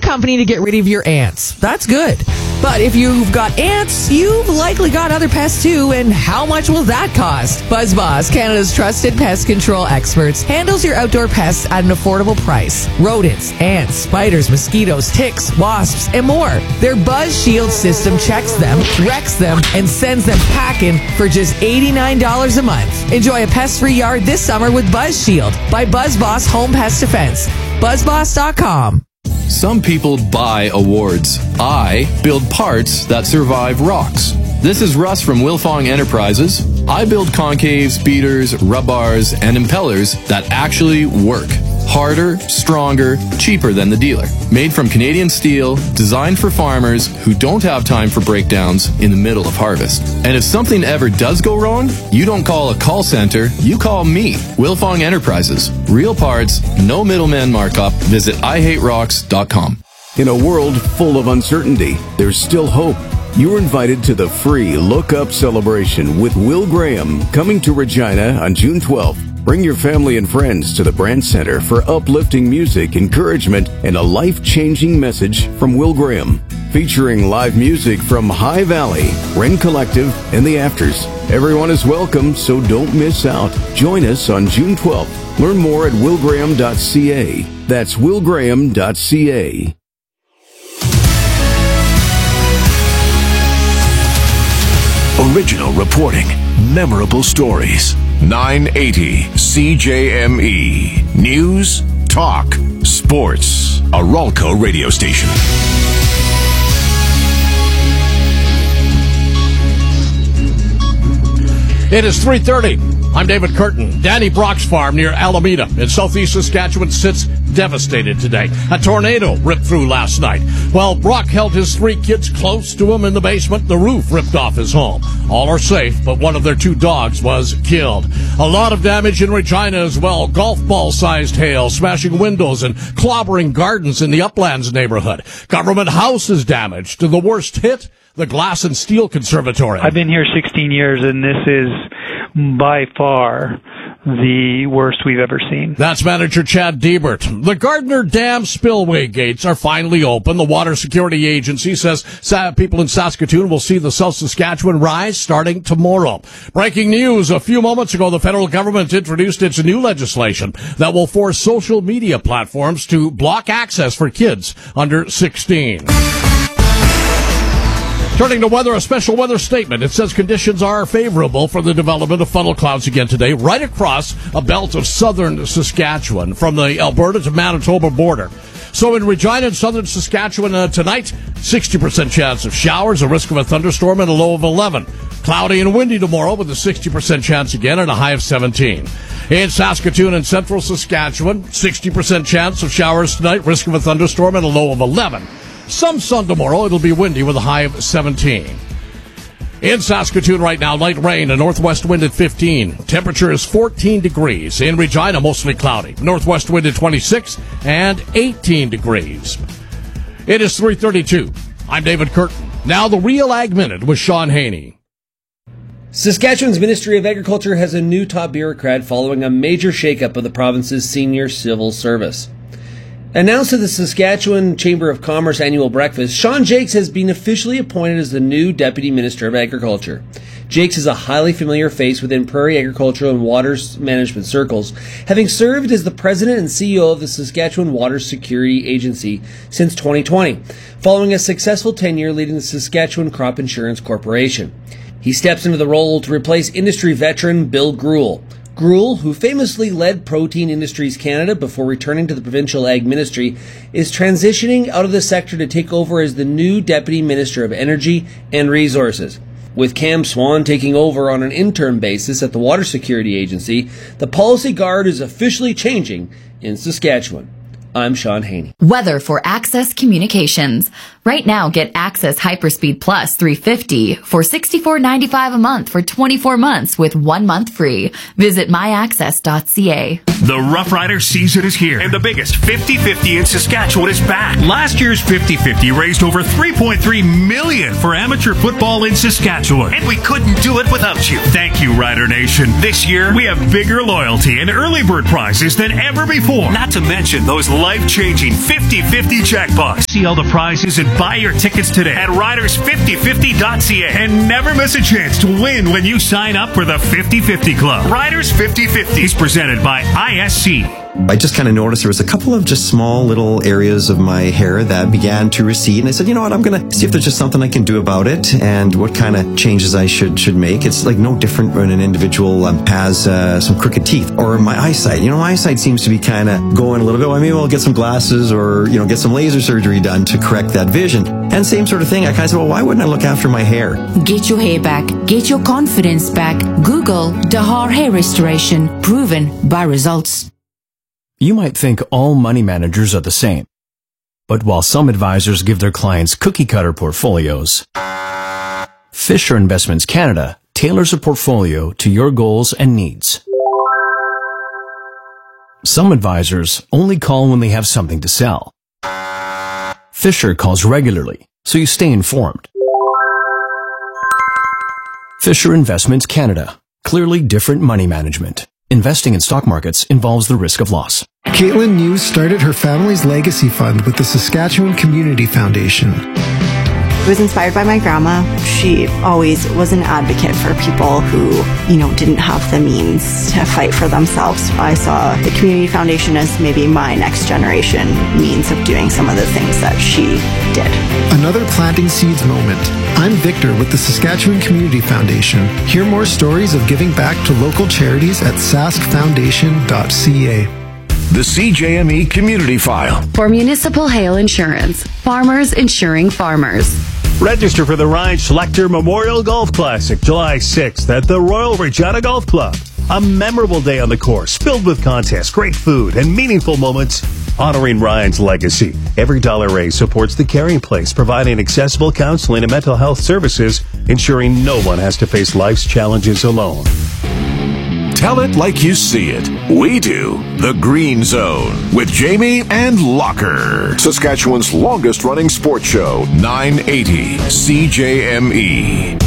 company to get rid of your ants. That's good. But if you've got ants, you've likely got other pests too, and how much will that cost? BuzzBoss, Canada's trusted pest control experts, handles your outdoor pests at an affordable price. Rodents, ants, spiders, mosquitoes, ticks, wasps, and more. Their Buzz Shield system checks them, wrecks them, and sends them packing for just $89 a month. Enjoy a pest-free yard this summer with Buzz Shield by BuzzBoss Home Pest Defense. BuzzBoss.com. Some people buy awards. I build parts that survive rocks. This is Russ from Wilfong Enterprises. I build concaves, beaters, rub bars, and impellers that actually work. Harder, stronger, cheaper than the dealer. Made from Canadian steel, designed for farmers who don't have time for breakdowns in the middle of harvest. And if something ever does go wrong, you don't call a call center, you call me, Wilfong Enterprises. Real parts, no middleman markup. Visit IHateRocks.com. In a world full of uncertainty, there's still hope. You're invited to the free Look Up celebration with Will Graham coming to Regina on June 12th. Bring your family and friends to the Brand Center for uplifting music, encouragement, and a life-changing message from Will Graham. Featuring live music from High Valley, Wren Collective, and The Afters. Everyone is welcome, so don't miss out. Join us on June 12th. Learn more at willgraham.ca. That's willgraham.ca. Original reporting, memorable stories. 980 CJME. News, talk, sports. A Ralco radio station. It is 3:30. I'm David Curtin. Danny Brock's farm near Alameda in southeast Saskatchewan sits devastated today. A tornado ripped through last night. While Brock held his 3 kids close to him in the basement, the roof ripped off his home. All are safe, but one of their 2 dogs was killed. A lot of damage in Regina as well. Golf ball-sized hail, smashing windows and clobbering gardens in the Uplands neighborhood. Government House is damaged. The worst hit, the Glass and Steel Conservatory. I've been here 16 years, and this is by far the worst we've ever seen. That's manager Chad Diebert. The Gardner Dam spillway gates are finally open. The Water Security Agency says people in Saskatoon will see the South Saskatchewan rise starting tomorrow. Breaking news. A few moments ago, the federal government introduced its new legislation that will force social media platforms to block access for kids under 16. Turning to weather, a special weather statement. It says conditions are favorable for the development of funnel clouds again today, right across a belt of southern Saskatchewan from the Alberta to Manitoba border. So in Regina and southern Saskatchewan tonight, 60% chance of showers, a risk of a thunderstorm, and a low of 11. Cloudy and windy tomorrow with a 60% chance again and a high of 17. In Saskatoon and central Saskatchewan, 60% chance of showers tonight, risk of a thunderstorm, and a low of 11. Some sun tomorrow. It'll be windy with a high of 17. In Saskatoon right now, light rain, a northwest wind at 15. Temperature is 14 degrees. In Regina, mostly cloudy. Northwest wind at 26 and 18 degrees. It is 3:32. I'm David Curtin. Now the Real Ag Minute with Sean Haney. Saskatchewan's Ministry of Agriculture has a new top bureaucrat following a major shakeup of the province's senior civil service. Announced at the Saskatchewan Chamber of Commerce annual breakfast, Sean Jakes has been officially appointed as the new Deputy Minister of Agriculture. Jakes is a highly familiar face within prairie agricultural and water management circles, having served as the President and CEO of the Saskatchewan Water Security Agency since 2020, following a successful tenure leading the Saskatchewan Crop Insurance Corporation. He steps into the role to replace industry veteran Bill Greuel. Greuel, who famously led Protein Industries Canada before returning to the Provincial Ag Ministry, is transitioning out of the sector to take over as the new Deputy Minister of Energy and Resources. With Cam Swan taking over on an interim basis at the Water Security Agency, the policy guard is officially changing in Saskatchewan. I'm Sean Haney. Weather for Access Communications. Right now, get Access Hyperspeed Plus 350 for $64.95 a month for 24 months with 1 month free. Visit myaccess.ca. The Rough Rider season is here, and the biggest 50-50 in Saskatchewan is back. Last year's 50-50 raised over $3.3 million for amateur football in Saskatchewan, and we couldn't do it without you. Thank you, Rider Nation. This year, we have bigger loyalty and early bird prizes than ever before. Not to mention those life-changing 50-50 jackpot. See all the prizes and buy your tickets today at riders5050.ca. And never miss a chance to win when you sign up for the 50-50 Club. Riders 50-50 is presented by ISC. I just kind of noticed there was a couple of just small little areas of my hair that began to recede. And I said, you know what, I'm going to see if there's just something I can do about it and what kind of changes I should make. It's like no different when an individual has some crooked teeth or my eyesight. You know, my eyesight seems to be kind of going a little bit. Well, maybe I'll get some glasses or, you know, get some laser surgery done to correct that vision. And same sort of thing. I kind of said, well, why wouldn't I look after my hair? Get your hair back. Get your confidence back. Google Dahar Hair Restoration. Proven by results. You might think all money managers are the same. But while some advisors give their clients cookie-cutter portfolios, Fisher Investments Canada tailors a portfolio to your goals and needs. Some advisors only call when they have something to sell. Fisher calls regularly, so you stay informed. Fisher Investments Canada. Clearly different money management. Investing in stock markets involves the risk of loss. Caitlin News started her family's legacy fund with the Saskatchewan Community Foundation. I was inspired by my grandma. She always was an advocate for people who, didn't have the means to fight for themselves. I saw the Community Foundation as maybe my next generation means of doing some of the things that she did. Another planting seeds moment. I'm Victor with the Saskatchewan Community Foundation. Hear more stories of giving back to local charities at saskfoundation.ca. The CJME Community File. For municipal hail insurance, farmers insuring farmers. Register for the Ryan Schlechter Memorial Golf Classic, July 6th at the Royal Regina Golf Club. A memorable day on the course, filled with contests, great food, and meaningful moments honoring Ryan's legacy. Every dollar raised supports the Caring Place, providing accessible counseling and mental health services, ensuring no one has to face life's challenges alone. Tell it like you see it. We do. The Green Zone with Jamie and Locker. Saskatchewan's longest running sports show, 980 CJME.